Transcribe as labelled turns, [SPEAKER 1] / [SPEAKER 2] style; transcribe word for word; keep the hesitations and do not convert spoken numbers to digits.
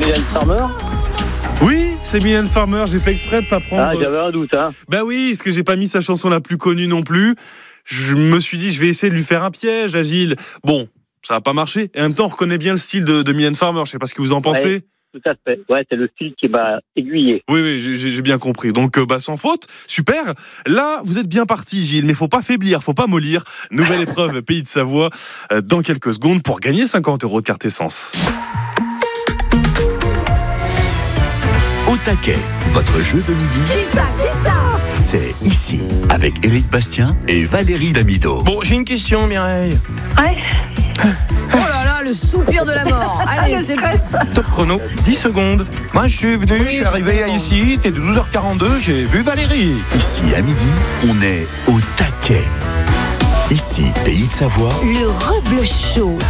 [SPEAKER 1] Mylène Farmer?
[SPEAKER 2] Oui, c'est Mylène Farmer, j'ai fait exprès de pas prendre...
[SPEAKER 1] Ah, j'avais un doute, hein.
[SPEAKER 2] Bah oui, parce que j'ai pas mis sa chanson la plus connue non plus. Je me suis dit, je vais essayer de lui faire un piège, Agile. Bon, ça a pas marché. Et en même temps, on reconnaît bien le style de, de Mylène Farmer. Je sais pas ce que vous en pensez.
[SPEAKER 1] Ouais. Tout à fait. Ouais, c'est le style qui m'a aiguillé.
[SPEAKER 2] Oui, oui, j'ai, j'ai bien compris. Donc, euh, bah, sans faute, super. Là, vous êtes bien parti, Gilles, mais faut pas faiblir, faut pas mollir. Nouvelle épreuve Pays de Savoie euh, dans quelques secondes pour gagner cinquante euros de carte essence.
[SPEAKER 3] Au taquet, votre jeu de midi.
[SPEAKER 4] Qui ça, qui ça?
[SPEAKER 3] C'est ici, avec Éric Bastien et Valérie Damido.
[SPEAKER 5] Bon, j'ai une question, Mireille.
[SPEAKER 4] Ouais. Oh là là, le soupir de la mort. Allez, c'est bon.
[SPEAKER 5] Top chrono, dix secondes. Moi, je suis venu,
[SPEAKER 4] Oui,
[SPEAKER 5] je suis arrivé
[SPEAKER 4] c'est bon.
[SPEAKER 5] ici, t'es de douze heures quarante-deux, j'ai vu Valérie.
[SPEAKER 3] Ici, à midi, on est au taquet. Ici, Pays de Savoie.
[SPEAKER 6] Le Reblochon,